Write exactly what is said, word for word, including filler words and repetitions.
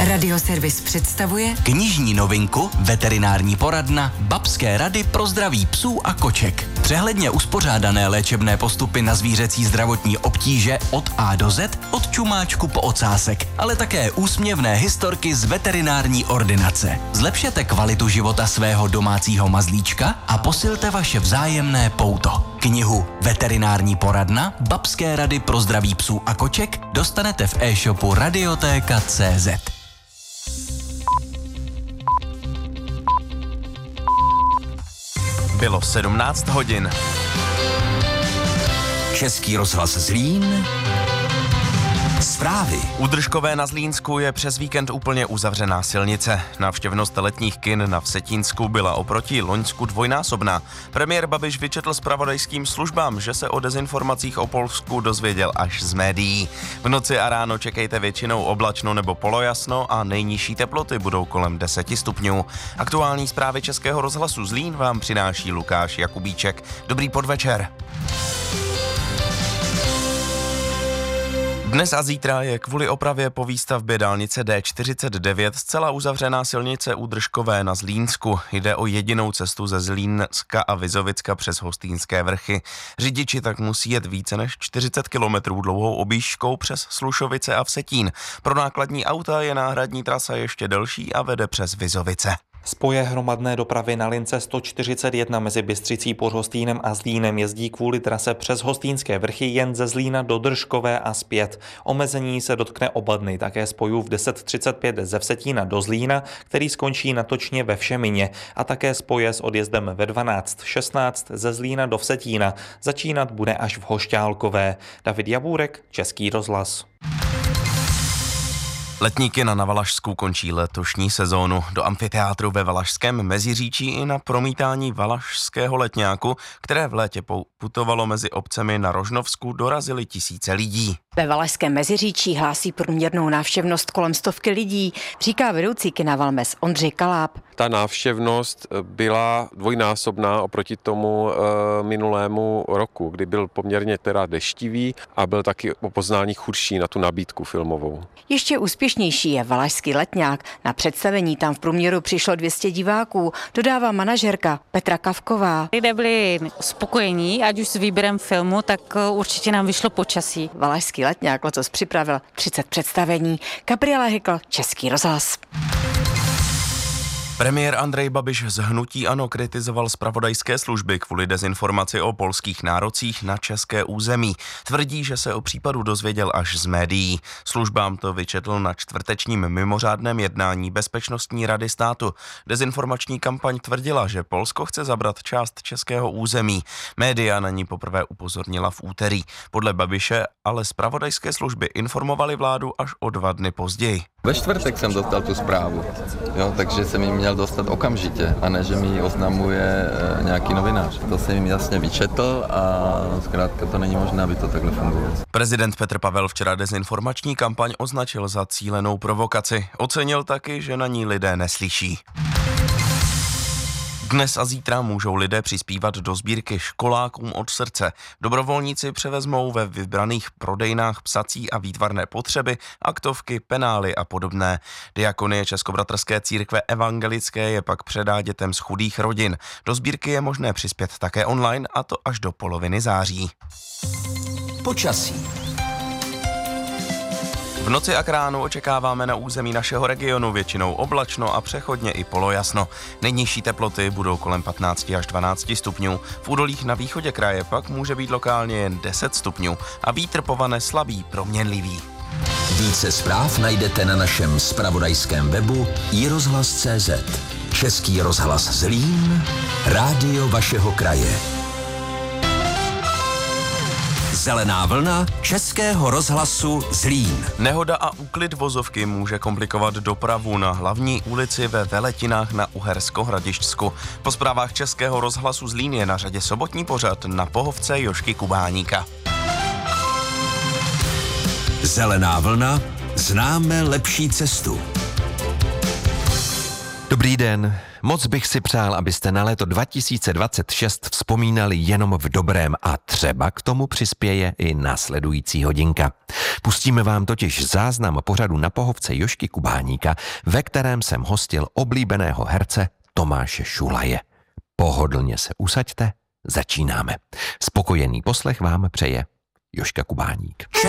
Radioservis představuje knižní novinku Veterinární poradna Babské rady pro zdraví psů a koček. Přehledně uspořádané léčebné postupy na zvířecí zdravotní obtíže od A do Z, od čumáčku po ocásek, ale také úsměvné historky z veterinární ordinace. Zlepšete kvalitu života svého domácího mazlíčka a posilte vaše vzájemné pouto. Knihu Veterinární poradna Babské rady pro zdraví psů a koček dostanete v e-shopu Radiotéka tečka cé zet. Bylo sedmnáct hodin. Český rozhlas Zlín. Zprávy. U Držkové na Zlínsku je přes víkend úplně uzavřená silnice. Návštěvnost letních kin na Vsetínsku byla oproti loňsku dvojnásobná. Premiér Babiš vyčetl zpravodajským službám, že se o dezinformacích o Polsku dozvěděl až z médií. V noci a ráno čekejte většinou oblačno nebo polojasno a nejnižší teploty budou kolem deseti stupňů. Aktuální zprávy Českého rozhlasu Zlín vám přináší Lukáš Jakubíček. Dobrý podvečer. Dnes a zítra je kvůli opravě po výstavbě dálnice D čtyřicet devět zcela uzavřená silnice u Držkové na Zlínsku. Jde o jedinou cestu ze Zlínska a Vizovicka přes Hostýnské vrchy. Řidiči tak musí jet více než čtyřicet kilometrů dlouhou objížďkou přes Slušovice a Vsetín. Pro nákladní auta je náhradní trasa ještě delší a vede přes Vizovice. Spoje hromadné dopravy na lince sto čtyřicet jedna mezi Bystřicí pod Hostýnem a Zlínem jezdí kvůli trase přes Hostýnské vrchy jen ze Zlína do Držkové a zpět. Omezení se dotkne oba dny, také spojů v deset třicet pět ze Vsetína do Zlína, který skončí na Točně ve Všemině, a také spoje s odjezdem ve dvanáct šestnáct ze Zlína do Vsetína. Začínat bude až v Hošťálkové. David Jabůrek, Český rozhlas. Letní kina na Valašsku končí letošní sezónu. Do amfiteátru ve Valašském Meziříčí i na promítání Valašského letňáku, které v létě putovalo mezi obcemi na Rožnovsku, dorazily tisíce lidí. Ve Valašském Meziříčí hlásí průměrnou návštěvnost kolem stovky lidí, říká vedoucí kina Valmes Ondřej Kaláb. Ta návštěvnost byla dvojnásobná oproti tomu e, minulému roku, kdy byl poměrně teda deštivý a byl taky o poznání chudší na tu nabídku filmovou. Ještě úspěšnější je Valašský letňák. Na představení tam v průměru přišlo dvě stě diváků, dodává manažerka Petra Kavková. Lidé byli spokojení, ať už s výběrem filmu, tak určitě nám vyšlo počasí. Valašský letňák letos připravil třicet představení. Gabriela Hykl, Český rozhlas. Premiér Andrej Babiš z hnutí ANO kritizoval zpravodajské služby kvůli dezinformaci o polských nárocích na české území. Tvrdí, že se o případu dozvěděl až z médií. Službám to vyčetl na čtvrtečním mimořádném jednání Bezpečnostní rady státu. Dezinformační kampaň tvrdila, že Polsko chce zabrat část českého území. Média na ní poprvé upozornila v úterý. Podle Babiše ale zpravodajské služby informovaly vládu až o dva dny později. Ve čtvrtek jsem dostal tu zprávu, jo, takže jsem ji měl dostat okamžitě, a ne, že mi oznamuje e, nějaký novinář. To jsem jim jasně vyčetl a zkrátka to není možné, aby to takhle fungovalo. Prezident Petr Pavel včera dezinformační kampaň označil za cílenou provokaci. Ocenil taky, že na ní lidé neslyší. Dnes a zítra můžou lidé přispívat do sbírky Školákům od srdce. Dobrovolníci převezmou ve vybraných prodejnách psací a výtvarné potřeby, aktovky, penály a podobné. Diakonie Českobratrské církve evangelické je pak předá dětem z chudých rodin. Do sbírky je možné přispět také online, a to až do poloviny září. Počasí. V noci a k ránu očekáváme na území našeho regionu většinou oblačno a přechodně i polojasno. Nejnižší teploty budou kolem patnáct až dvanáct stupňů. V údolích na východě kraje pak může být lokálně jen deset stupňů a vítr povane slabý, proměnlivý. Více zpráv najdete na našem zpravodajském webu i rozhlas tečka cé zet. Český rozhlas Zlín, rádio vašeho kraje. Zelená vlna Českého rozhlasu Zlín. Nehoda a úklid vozovky může komplikovat dopravu na hlavní ulici ve Veletinách na Uhersko-Hradišťsku. Po zprávách Českého rozhlasu Zlín je na řadě sobotní pořad Na pohovce Jožky Kubáníka. Zelená vlna, známe lepší cestu. Dobrý den. Moc bych si přál, abyste na léto dva tisíce dvacet šest vzpomínali jenom v dobrém a třeba k tomu přispěje i následující hodinka. Pustíme vám totiž záznam pořadu Na pohovce Jožky Kubáníka, ve kterém jsem hostil oblíbeného herce Tomáše Šulaje. Pohodlně se usaďte, začínáme. Spokojený poslech vám přeje Jožka Kubáník.